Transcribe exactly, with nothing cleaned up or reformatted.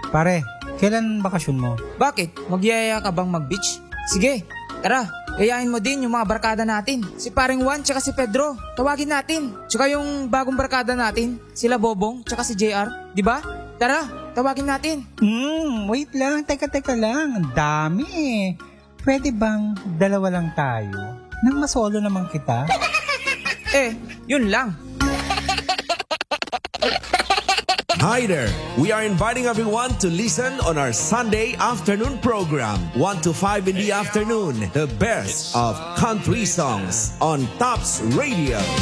Pare, kailan bakasyon mo? Bakit? Magyayaya ka bang mag-beach? Sige, tara. Yayain mo din yung mga barkada natin. Si paring Juan tsaka si Pedro. Tawagin natin. Tsaka yung bagong barkada natin. Sila Bobong tsaka si J R. Di ba? Tara, tawagin natin. Hmm, wait lang. Teka, teka lang. Ang dami eh. Pwede bang dalawa lang tayo? Nang masolo naman kita? Eh, yun lang. Hi there! We are inviting everyone to listen on our Sunday afternoon program, one to five in the afternoon, the best of country songs on Tops Radio.